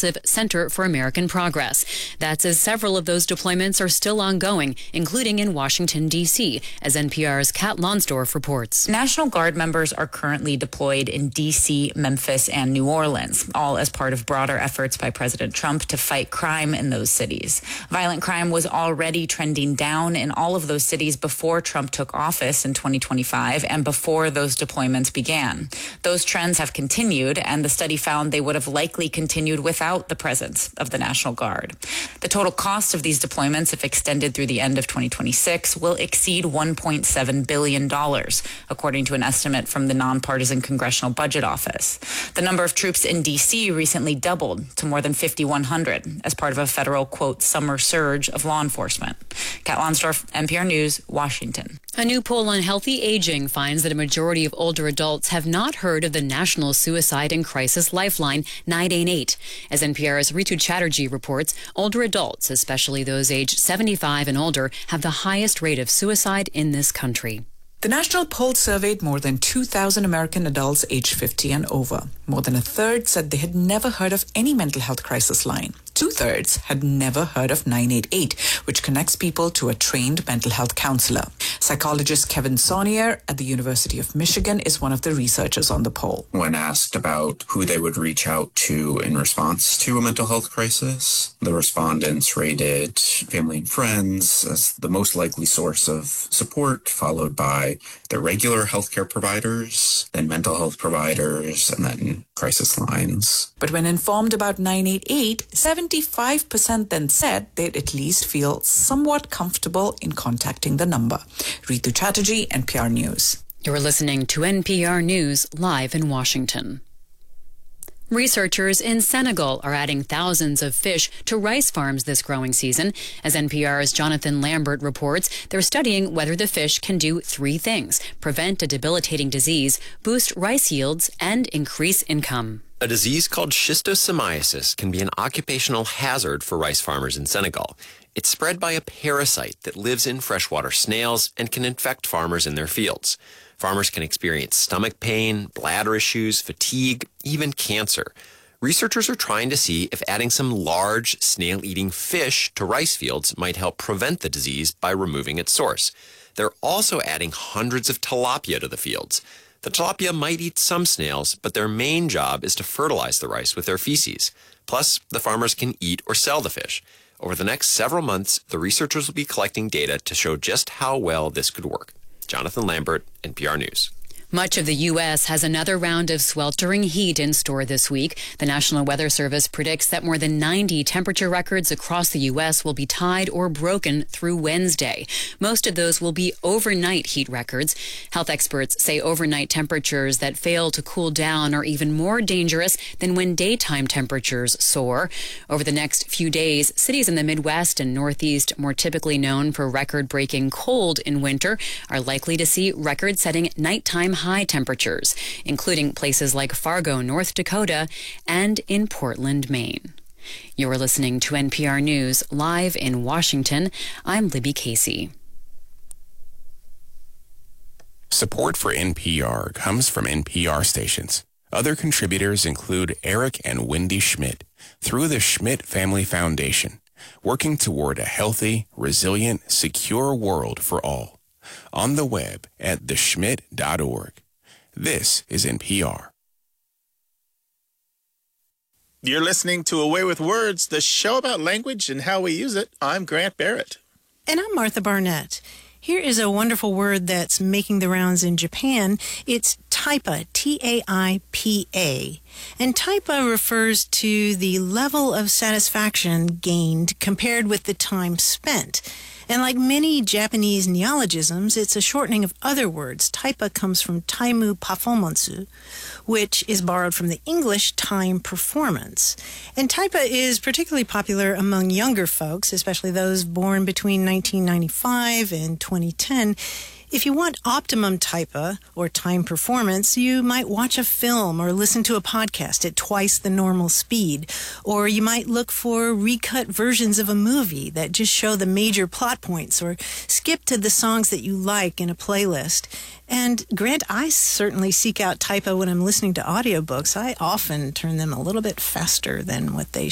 massive Center for American Progress. That's as several of those deployments are still ongoing, including in Washington, D.C., as NPR's Kat Lonsdorf reports. National Guard members are currently deployed in D.C., Memphis, and New Orleans, all as part of broader efforts by President Trump to fight crime in those cities. Violent crime was already trending down in all of those cities before Trump took office in 2025 and before those deployments began. Those trends have continued, and the study found they would have likely continued without the presence of the National Guard. The total cost of these deployments, if extended through the end of 2026, will exceed $1.7 billion, according to an estimate from the Nonpartisan Congressional Budget Office. The number of troops in D.C. recently doubled to more than 5,100 as part of a federal, quote, summer surge of law enforcement. Kat Lonsdorf, NPR News, Washington. A new poll on healthy aging finds that a majority of older adults have not heard of the National Suicide and Crisis Lifeline 988. As NPR's Ritu Chatterjee reports, older adults, especially those aged 75 and older, have the highest rate of suicide in this country. The national poll surveyed more than 2,000 American adults aged 50 and over. More than a third said they had never heard of any mental health crisis line. 2/3 had never heard of 988, which connects people to a trained mental health counselor. Psychologist Kevin Saunier at the University of Michigan is one of the researchers on the poll. When asked about who they would reach out to in response to a mental health crisis, the respondents rated family and friends as the most likely source of support, followed by their regular healthcare providers, then mental health providers, and then crisis lines. But when informed about 988, 75% then said they'd at least feel somewhat comfortable in contacting the number. Ritu Chatterjee, NPR News. You're listening to NPR News live in Washington. Researchers in Senegal are adding thousands of fish to rice farms this growing season. As NPR's Jonathan Lambert reports, they're studying whether the fish can do three things: prevent a debilitating disease, boost rice yields, and increase income. A disease called schistosomiasis can be an occupational hazard for rice farmers in Senegal. It's spread by a parasite that lives in freshwater snails and can infect farmers in their fields. Farmers can experience stomach pain, bladder issues, fatigue, even cancer. Researchers are trying to see if adding some large snail-eating fish to rice fields might help prevent the disease by removing its source. They're also adding hundreds of tilapia to the fields. The tilapia might eat some snails, but their main job is to fertilize the rice with their feces. Plus, the farmers can eat or sell the fish. Over the next several months, the researchers will be collecting data to show just how well this could work. Jonathan Lambert, NPR News. Much of the U.S. has another round of sweltering heat in store this week. The National Weather Service predicts that more than 90 temperature records across the U.S. will be tied or broken through Wednesday. Most of those will be overnight heat records. Health experts say overnight temperatures that fail to cool down are even more dangerous than when daytime temperatures soar. Over the next few days, cities in the Midwest and Northeast, more typically known for record-breaking cold in winter, are likely to see record-setting nighttime high temperatures, including places like Fargo, North Dakota, and in Portland, Maine. You're listening to NPR News live in Washington. I'm Libby Casey. Support for NPR comes from NPR stations. Other contributors include Eric and Wendy Schmidt through the Schmidt Family Foundation, working toward a healthy, resilient, secure world for all. On the web at theschmidt.org. This is NPR. You're listening to Away with Words, the show about language and how we use it. I'm Grant Barrett. And I'm Martha Barnett. Here is a wonderful word that's making the rounds in Japan. It's taipa, T-A-I-P-A. And taipa refers to the level of satisfaction gained compared with the time spent. And like many Japanese neologisms, it's a shortening of other words. Taipa comes from taimu performance, which is borrowed from the English time performance. And taipa is particularly popular among younger folks, especially those born between 1995 and 2010. If you want optimum taipa, or time performance, you might watch a film or listen to a podcast at twice the normal speed. Or you might look for recut versions of a movie that just show the major plot points, or skip to the songs that you like in a playlist. And Grant, I certainly seek out taipa when I'm listening to audiobooks. I often turn them a little bit faster than what they